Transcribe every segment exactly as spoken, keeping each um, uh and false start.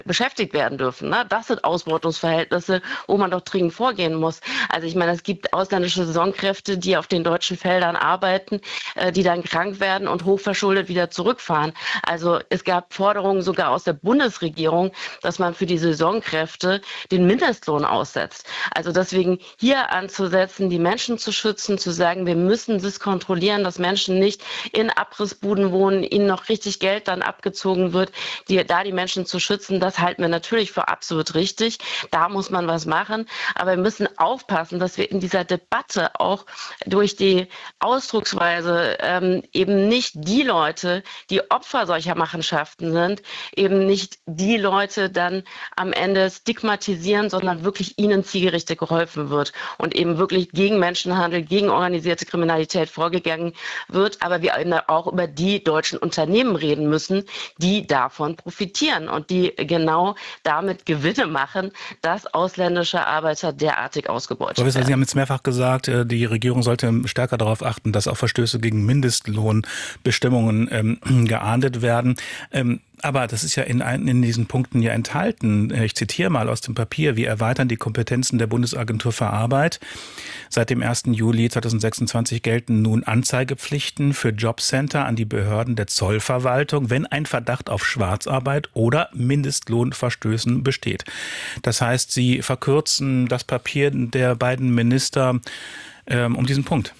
beschäftigt werden dürfen. Ne? Das sind Ausbeutungsverhältnisse, wo man doch dringend vorgehen muss. Also ich meine, es gibt ausländische Saisonkräfte, die auf den deutschen Feldern arbeiten, äh, die dann krank werden und hochverschuldet wieder zurückfahren. Also es gab Forderungen sogar aus der Bundesregierung, dass man für die Saisonkräfte den Mindestlohn aussetzt. Also deswegen hier anzusetzen, die Menschen zu schützen, zu sagen, wir müssen das kontrollieren, dass Menschen nicht in Abrissbuden wohnen, ihnen noch richtig Geld dann abgezogen wird, die, da die Menschen zu schützen, das halten wir natürlich für absolut richtig. Da muss man was machen. Aber wir müssen aufpassen, dass wir in dieser Debatte auch durch die Ausdrucksweise ähm, eben nicht die Leute, die Opfer solcher Machenschaften sind, eben nicht die Leute dann am Ende stigmatisieren, sondern wirklich ihnen zielgerichtet geholfen wird und eben wirklich gegen Menschenhandel, gegen organisierte Kriminalität vorgegangen wird. Aber wir eben auch über die deutschen Unternehmen reden müssen, die davon profitieren und die genau damit Gewinne machen, dass ausländische Arbeiter derartig ausgebeutet Frau Wissler, werden. Sie haben jetzt mehrfach gesagt, die Regierung sollte stärker darauf achten, dass auch Verstöße gegen Mindestlohnbestimmungen ähm, geahndet werden. Ähm, Aber das ist ja in, in diesen Punkten ja enthalten. Ich zitiere mal aus dem Papier. Wir erweitern die Kompetenzen der Bundesagentur für Arbeit. Seit dem ersten Juli zweitausendsechsundzwanzig gelten nun Anzeigepflichten für Jobcenter an die Behörden der Zollverwaltung, wenn ein Verdacht auf Schwarzarbeit oder Mindestlohnverstößen besteht. Das heißt, Sie verkürzen das Papier der beiden Minister ähm, um diesen Punkt.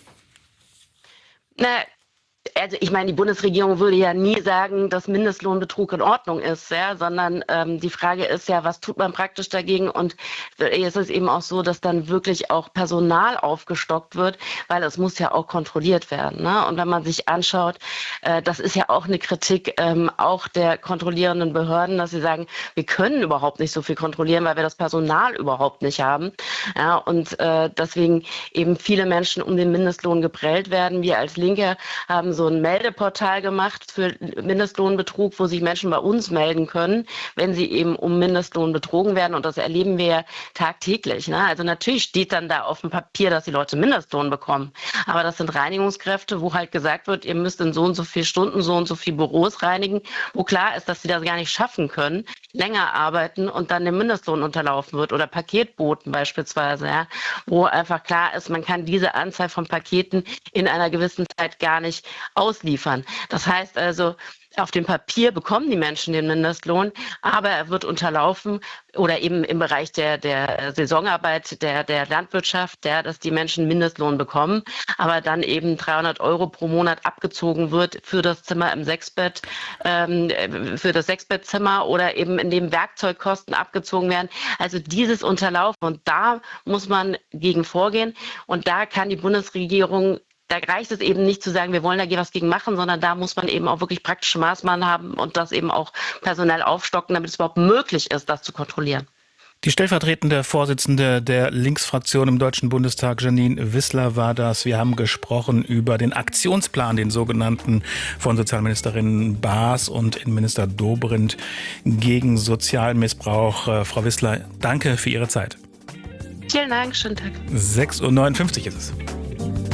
Na, Also ich meine, die Bundesregierung würde ja nie sagen, dass Mindestlohnbetrug in Ordnung ist, ja, sondern ähm, die Frage ist ja, was tut man praktisch dagegen? Und es ist eben auch so, dass dann wirklich auch Personal aufgestockt wird, weil es muss ja auch kontrolliert werden. Ne? Und wenn man sich anschaut, äh, das ist ja auch eine Kritik ähm, auch der kontrollierenden Behörden, dass sie sagen, wir können überhaupt nicht so viel kontrollieren, weil wir das Personal überhaupt nicht haben. Ja, und äh, deswegen eben viele Menschen um den Mindestlohn geprellt werden. Wir als Linke haben so ein Meldeportal gemacht für Mindestlohnbetrug, wo sich Menschen bei uns melden können, wenn sie eben um Mindestlohn betrogen werden. Und das erleben wir ja tagtäglich. Ne? Also natürlich steht dann da auf dem Papier, dass die Leute Mindestlohn bekommen. Aber das sind Reinigungskräfte, wo halt gesagt wird, ihr müsst in so und so viele Stunden so und so viele Büros reinigen, wo klar ist, dass sie das gar nicht schaffen können, länger arbeiten und dann dem Mindestlohn unterlaufen wird. Oder Paketboten beispielsweise, ja? Wo einfach klar ist, man kann diese Anzahl von Paketen in einer gewissen Zeit gar nicht ausliefern. Das heißt also, auf dem Papier bekommen die Menschen den Mindestlohn, aber er wird unterlaufen oder eben im Bereich der, der Saisonarbeit, der, der Landwirtschaft, der, dass die Menschen Mindestlohn bekommen, aber dann eben dreihundert Euro pro Monat abgezogen wird für das Zimmer im Sechsbett, ähm, für das Sechsbettzimmer oder eben in dem Werkzeugkosten abgezogen werden. Also dieses Unterlaufen, und da muss man gegen vorgehen und da kann die Bundesregierung Da reicht es eben nicht zu sagen, wir wollen da was gegen machen, sondern da muss man eben auch wirklich praktische Maßnahmen haben und das eben auch personell aufstocken, damit es überhaupt möglich ist, das zu kontrollieren. Die stellvertretende Vorsitzende der Linksfraktion im Deutschen Bundestag, Janine Wissler, war das. Wir haben gesprochen über den Aktionsplan, den sogenannten von Sozialministerin Baas und Innenminister Dobrindt gegen Sozialmissbrauch. Frau Wissler, danke für Ihre Zeit. Vielen Dank, schönen Tag. sechs Uhr neunundfünfzig ist es.